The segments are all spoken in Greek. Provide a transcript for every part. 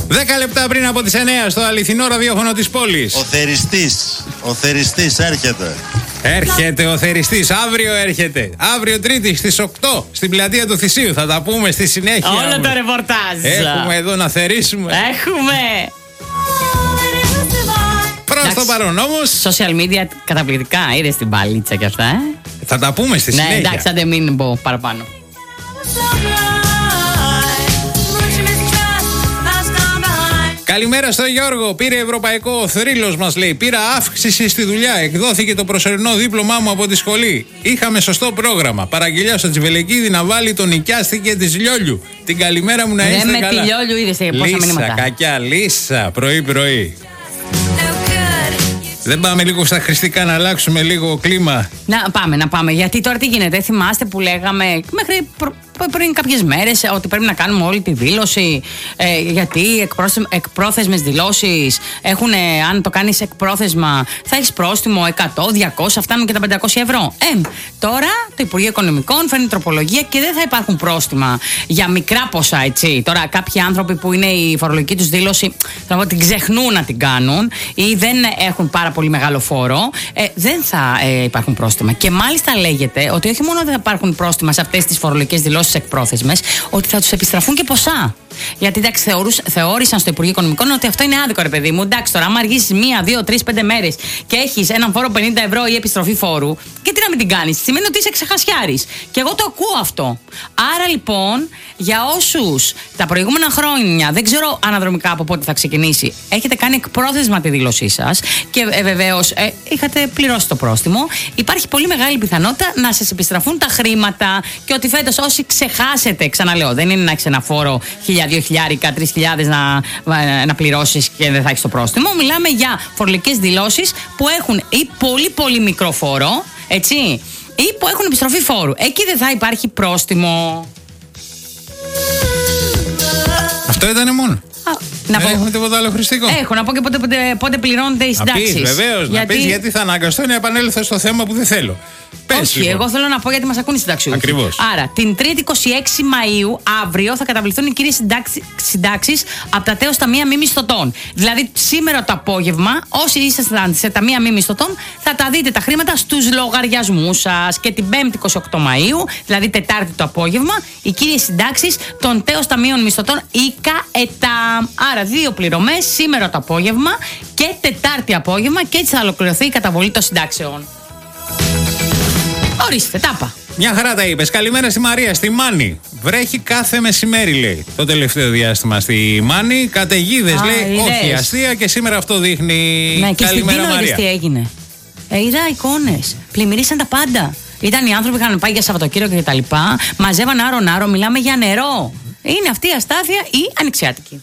10 λεπτά πριν από τις 9 στο αληθινό ραδιόφωνο της πόλης. Ο θεριστής έρχεται. Έρχεται ο θεριστής, αύριο έρχεται. Αύριο Τρίτη στις 8 στην πλατεία του Θησίου. Θα τα πούμε στη συνέχεια. Όλο το ρεπορτάζ. Έχουμε εδώ να θερήσουμε. Έχουμε. Προς το παρόν όμως. Social media καταπληκτικά. Είδες την μπαλίτσα κι αυτά, Θα τα πούμε στη συνέχεια. Ναι, εντάξει, άντε μην πω παραπάνω. Καλημέρα στο Γιώργο. Πήρε ευρωπαϊκό ο θρύλος μας, λέει. Πήρα αύξηση στη δουλειά. Εκδόθηκε το προσωρινό δίπλωμά μου από τη σχολή. Είχαμε σωστό πρόγραμμα. Παραγγελιά στο Τσιβελεκίδη να βάλει τον νοικιάστηκε της Λιόλιου. Την καλημέρα μου να είστε καλά. Με τη Λιόλιου είδες πόσα μηνύματα. Λίσσα, κακιά, Λίσσα. Πρωί-πρωί. Δεν πάμε λίγο στα χρηστικά να αλλάξουμε λίγο κλίμα? Να πάμε. Γιατί τώρα τι γίνεται? Θυμάστε που λέγαμε μέχρι πριν κάποιες μέρες ότι πρέπει να κάνουμε όλη τη δήλωση, γιατί εκπρόθεσμες δηλώσεις έχουν, αν το κάνεις εκπρόθεσμα θα έχεις πρόστιμο 100, 200, φτάνουν και τα 500 ευρώ. Τώρα το Υπουργείο Οικονομικών φέρνει τροπολογία και δεν θα υπάρχουν πρόστιμα για μικρά ποσά, έτσι. Τώρα κάποιοι άνθρωποι που είναι η φορολογική τους δήλωση, θα πω, την ξεχνούν να την κάνουν ή δεν έχουν πάρα πολύ μεγάλο φόρο, δεν θα υπάρχουν πρόστιμα. Και μάλιστα λέγεται ότι όχι μόνο δεν θα υπάρχουν πρόστιμα σε αυτές τις φορολογικές δηλώσεις εκπρόθεσμες, ότι θα τους επιστραφούν και ποσά. Γιατί εντάξει, θεώρησαν στο Υπουργείο Οικονομικών ότι αυτό είναι άδικο, ρε παιδί μου. Εντάξει, τώρα, άμα αργήσεις 1, 2, 3, 5 μέρες και έχεις έναν φόρο 50 ευρώ ή επιστροφή φόρου, και τι να μην την κάνεις? Σημαίνει ότι είσαι ξεχασιάρης. Και εγώ το ακούω αυτό. Άρα λοιπόν, για όσους τα προηγούμενα χρόνια, δεν ξέρω αναδρομικά από πότε θα ξεκινήσει, έχετε κάνει εκπρόθεσμα τη δήλωσή σας και βεβαίως είχατε πληρώσει το πρόστιμο, υπάρχει πολύ μεγάλη πιθανότητα να σας επιστραφούν τα χρήματα και ότι φέτος όσοι ξεχάσετε, ξαναλέω, δεν είναι να έχεις ένα φόρο 1.000, 2.000, 3.000 να πληρώσεις και δεν θα έχεις το πρόστιμο. Μιλάμε για φορολογικές δηλώσεις που έχουν ή πολύ πολύ μικρό φόρο, έτσι, ή που έχουν επιστροφή φόρου. Εκεί δεν θα υπάρχει πρόστιμο. Αυτό ήτανε μόνο. Δεν έχουμε τίποτα άλλο χρηστικό? Έχω να πω και πότε πληρώνονται οι συντάξεις. Να πεις, βεβαίως, να πεις, γιατί θα αναγκαστώ να επανέλθω στο θέμα που δεν θέλω. Όχι, λοιπόν. Εγώ θέλω να πω γιατί μας ακούν οι συνταξιούχοι. Ακριβώς. Άρα, την 3η 26 Μαΐου, αύριο, θα καταβληθούν οι κύριες συντάξεις από τα τέος ταμεία μη μισθωτών. Δηλαδή, σήμερα το απόγευμα, όσοι ήσασταν σε ταμεία μη μισθωτών, θα τα δείτε τα χρήματα στους λογαριασμούς σας. Και την 5η 28 Μαΐου, δηλαδή Τετάρτη το απόγευμα, οι κύριες συντάξεις των τέος ταμείων μισθωτών ΙΚΑ-ΕΤΑ. Άρα, 2 πληρωμές σήμερα το απόγευμα και Τετάρτη απόγευμα, και έτσι θα ολοκληρωθεί η καταβολή των συντάξεων. Ορίστε, τάπα. Μια χαρά τα είπες. Καλημέρα στη Μαρία, στη Μάνη. Βρέχει κάθε μεσημέρι, λέει, το τελευταίο διάστημα στη Μάνη. Καταιγίδες, λέει, όχι αστεία, και σήμερα αυτό δείχνει. Ναι, και καλημέρα, στην Πίνο, τι έγινε. Είδα εικόνες. Πλημμυρίσαν τα πάντα. Ήταν οι άνθρωποι που είχαν πάει για Σαββατοκύριακο και τα λοιπά. Μαζεύαν άρο-άρο, μιλάμε για νερό. Είναι αυτή η αστάθεια ή ανοιξιάτικη?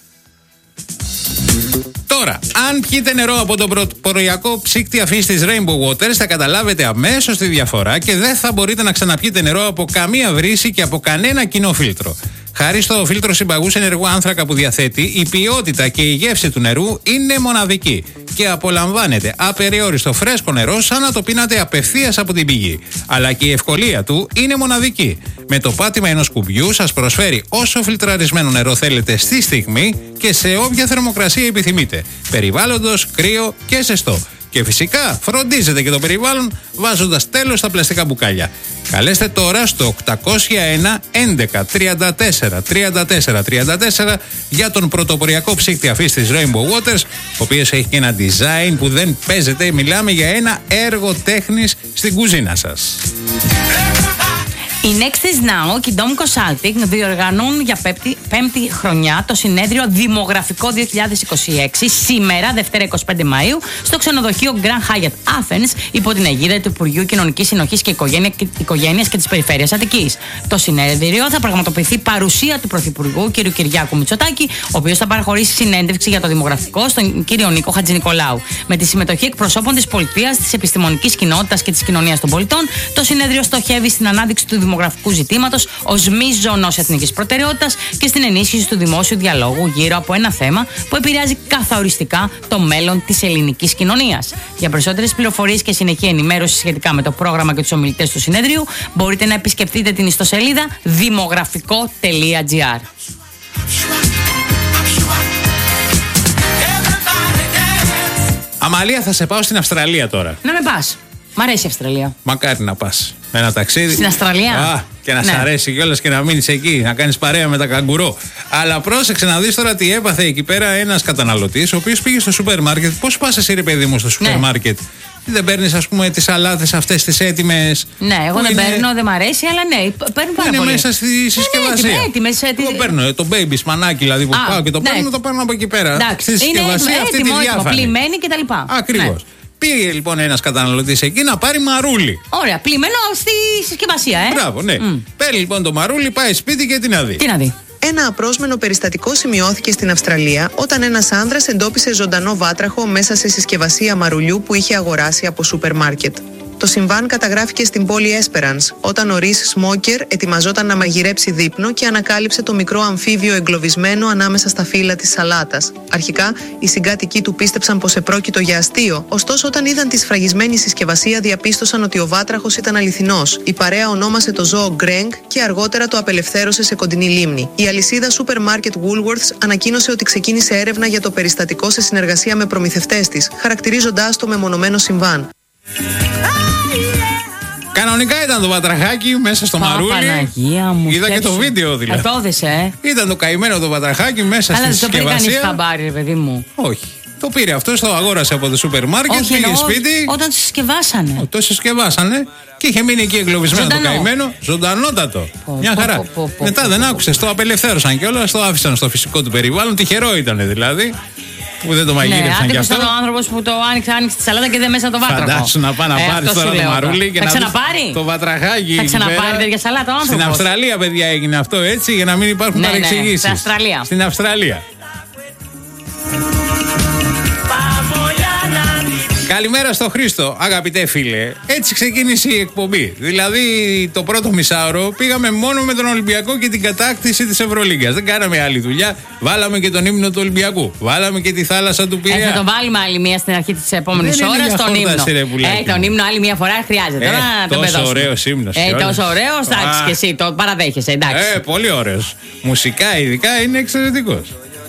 Τώρα, αν πιείτε νερό από τον πρωτοποριακό ψύκτη αφής της Rainbow Waters, θα καταλάβετε αμέσως τη διαφορά και δεν θα μπορείτε να ξαναπιείτε νερό από καμία βρύση και από κανένα κοινό φίλτρο. Χάρη στο φίλτρο συμπαγούς ενεργού άνθρακα που διαθέτει, η ποιότητα και η γεύση του νερού είναι μοναδική και απολαμβάνετε απεριόριστο φρέσκο νερό σαν να το πίνατε απευθείας από την πηγή. Αλλά και η ευκολία του είναι μοναδική. Με το πάτημα ενός κουμπιού σας προσφέρει όσο φιλτραρισμένο νερό θέλετε στη στιγμή και σε όποια θερμοκρασία επιθυμείτε. Περιβάλλοντος, κρύο και ζεστό. Και φυσικά φροντίζετε και το περιβάλλον βάζοντας τέλος στα πλαστικά μπουκάλια. Καλέστε τώρα στο 801 11 34 34 34 για τον πρωτοποριακό ψύκτη αφής της Rainbow Waters, ο οποίος έχει και ένα design που δεν παίζεται. Μιλάμε για ένα έργο τέχνης στην κουζίνα σας. Οι Nexus Now και η Dom Consulting διοργανώνουν για πέμπτη χρονιά το συνέδριο Δημογραφικό 2026 σήμερα, Δευτέρα 25 Μαΐου, στο ξενοδοχείο Grand Hyatt Athens, υπό την αιγίδα του Υπουργείου Κοινωνικής Συνοχής και Οικογένειας και της Περιφέρειας Αττικής. Το συνέδριο θα πραγματοποιηθεί παρουσία του Πρωθυπουργού κ. Κυριάκου Μητσοτάκη, ο οποίος θα παραχωρήσει συνέντευξη για το δημογραφικό στον κ. Νίκο Χατζηνικολάου. Με τη συμμετοχή εκπροσώπων της πολιτείας, της επιστημονικής κοινότητας και της κοινωνίας των πολιτών, το συνέδριο στοχεύει στην ανάδειξη του δημογραφικού ζητήματος ως μείζωνος εθνικής προτεραιότητας και στην ενίσχυση του δημόσιου διαλόγου γύρω από ένα θέμα που επηρεάζει καθοριστικά το μέλλον της ελληνικής κοινωνίας. Για περισσότερες πληροφορίες και συνεχή ενημέρωση σχετικά με το πρόγραμμα και τους ομιλητές του συνέδριου, μπορείτε να επισκεφτείτε την ιστοσελίδα δημογραφικό.gr. Αμαλία, θα σε πάω στην Αυστραλία τώρα. Να με πας. Μ' αρέσει η Αυστραλία. Μακάρι να πας με ένα ταξίδι. Στην Αυστραλία. Και να σ' αρέσει κιόλας και να μείνεις εκεί, να κάνεις παρέα με τα καγκουρό. Αλλά πρόσεξε να δεις τώρα τι έπαθε εκεί πέρα ένας καταναλωτής, ο οποίος πήγε στο σούπερ μάρκετ. Πώς πας εσύ, ρε παιδί μου, στο σούπερ μάρκετ? Δεν παίρνεις, ας πούμε, τις σαλάτες αυτές τις έτοιμες? Ναι, εγώ δεν παίρνω, δεν μ' αρέσει, αλλά ναι, παίρνω πάρα πολύ. Είναι μέσα στη συσκευασία. Έτοιμες. Εγώ παίρνω το baby σπανάκι, δηλαδή που πάω και το παίρνω, το παίρνω από εκεί πέρα. Στη συσκευασία αυτή τη διάφανη. Πλημμένη κτλ. Ακριβώς. Πήγε λοιπόν ένας καταναλωτής εκεί να πάρει μαρούλι. Ωραία, πλημμένο στη συσκευασία, Μπράβο, ναι. Παίρνει λοιπόν το μαρούλι, πάει σπίτι και τι να δει. Τι να δει. Ένα απρόσμενο περιστατικό σημειώθηκε στην Αυστραλία όταν ένας άνδρας εντόπισε ζωντανό βάτραχο μέσα σε συσκευασία μαρουλιού που είχε αγοράσει από σούπερ μάρκετ. Το συμβάν καταγράφηκε στην πόλη Έσπερανς, όταν ο Ρις Σμόκερ ετοιμαζόταν να μαγειρέψει δείπνο και ανακάλυψε το μικρό αμφίβιο εγκλωβισμένο ανάμεσα στα φύλλα της σαλάτας. Αρχικά, οι συγκάτοικοι του πίστεψαν πως επρόκειτο για αστείο, ωστόσο, όταν είδαν τη σφραγισμένη συσκευασία, διαπίστωσαν ότι ο βάτραχος ήταν αληθινός. Η παρέα ονόμασε το ζώο Γκρέγκ και αργότερα το απελευθέρωσε σε κοντινή λίμνη. Η αλυσίδα σούπερ μάρκετ Woolworths ανακοίνωσε ότι ξεκίνησε έρευνα για το περιστατικό σε συνεργασία με προμηθευτές της, χαρακτηρίζοντάς το μεμονωμένο συμβάν. Κανονικά ήταν το βατραχάκι μέσα στο μαρούλι. Παναγία μου. Είδα και το βίντεο δηλαδή. Το έδεσε, Ήταν το καημένο το βατραχάκι μέσα στη συσκευασία. Αλλά δεν το πήρε κανείς χαμπάρι, ρε παιδί μου. Όχι. Το πήρε αυτό, το αγόρασε από το σούπερ μάρκετ, πήγε σπίτι. Όταν το συσκευάσανε. Το συσκευάσανε και είχε μείνει εκεί εγκλωβισμένο το καημένο. Ζωντανότατο. Μια χαρά. Μετά δεν άκουσε, το απελευθέρωσαν κιόλας, το άφησαν στο φυσικό του περιβάλλον. Τυχερό ήταν δηλαδή. Που δεν το μαγείρεψαν κι αυτό. Ήταν ο άνθρωπος που το άνοιξε τη σαλάτα και δεν μέσα το βάτραχο. Φαντάσου να πάει να πάρει τώρα το μαρούλι και να ξαναπάρει. Το βατραχάκι. Θα ξαναπάρει τέτοια σαλάτα ο άνθρωπος. Στην Αυστραλία, παιδιά, έγινε αυτό έτσι για να μην υπάρχουν παρεξηγήσεις. Στην Αυστραλία. Στην Αυστραλία. Καλημέρα στο Χρήστο, αγαπητέ φίλε. Έτσι ξεκίνησε η εκπομπή. Δηλαδή, το πρώτο μισάωρο πήγαμε μόνο με τον Ολυμπιακό και την κατάκτηση της Ευρωλίγκας. Δεν κάναμε άλλη δουλειά. Βάλαμε και τον ύμνο του Ολυμπιακού. Βάλαμε και τη θάλασσα του Πειραιά. Θα τον βάλουμε άλλη μία στην αρχή της επόμενης ώρας. Τον ύμνο. Τον ύμνο άλλη μία φορά χρειάζεται. Τόσο ωραίος ύμνος. Τόσο ωραίος, εντάξει και εσύ το παραδέχεσαι. Πολύ ωραίος. Μουσικά ειδικά είναι εξαιρετικός.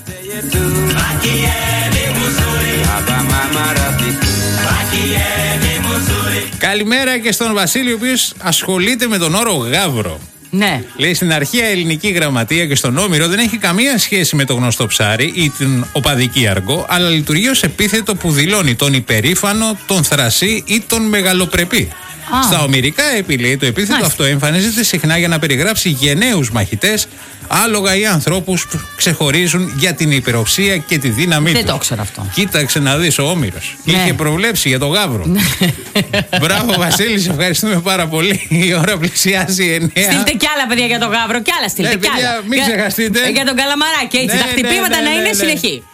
Καλημέρα και στον Βασίλη, ο οποίος ασχολείται με τον όρο γάβρο. Ναι. Λέει, στην αρχαία ελληνική γραμματεία και στον Όμηρο δεν έχει καμία σχέση με το γνωστό ψάρι ή την οπαδική αργό, αλλά λειτουργεί ως επίθετο που δηλώνει τον υπερήφανο, τον θρασί ή τον μεγαλοπρεπή. Στα ομηρικά επιλέει το επίθετο αυτό εμφανίζεται συχνά για να περιγράψει γενναίους μαχητές, άλογα ή ανθρώπους που ξεχωρίζουν για την υπεροψία και τη δύναμή τους. Δεν το ξέρω αυτό. Κοίταξε να δεις, ο Όμηρος είχε προβλέψει για το γάβρο. Μπράβο Βασίλη, σε ευχαριστούμε πάρα πολύ. Η ώρα πλησιάζει 9. Στείλτε κι άλλα, παιδιά, για το γάβρο, κι άλλα στείλτε κι άλλα. Μην ξεχαστείτε. Για τον καλαμαράκι, έτσι. Τα χτυπήματα να είναι συνεχή.